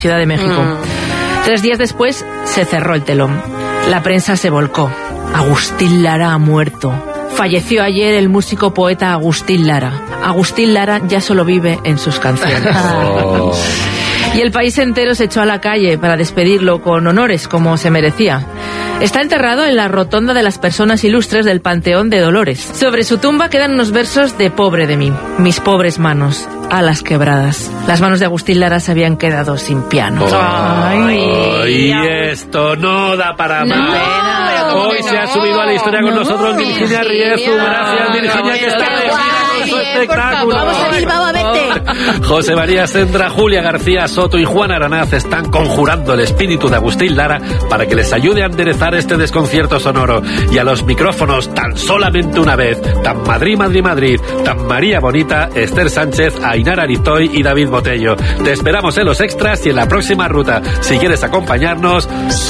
Ciudad de México. 3 días después se cerró el telón. La prensa se volcó. Agustín Lara ha muerto. Falleció ayer el músico poeta Agustín Lara. Agustín Lara ya solo vive en sus canciones. Y el país entero se echó a la calle para despedirlo con honores, como se merecía. Está enterrado en la rotonda de las personas ilustres del Panteón de Dolores. Sobre su tumba quedan unos versos de Pobre de mí. Mis pobres manos, alas quebradas. Las manos de Agustín Lara se habían quedado sin piano. Y esto no da para más. Hoy se ha subido a la historia con nosotros Virginia Riezu. Gracias, Virginia, que está con su espectáculo. Vamos a Bilbao a verte. José María Sendra, Julia García Soto y Juan Aranaz están conjurando el espíritu de Agustín Lara para que les ayude a enderezar este desconcierto sonoro. Y a los micrófonos, tan solamente una vez, tan Madrid, Madrid, Madrid, tan María Bonita, Esther Sánchez, Ainara Aristoy y David Botello. Te esperamos en los extras y en la próxima ruta. Si quieres acompañarnos,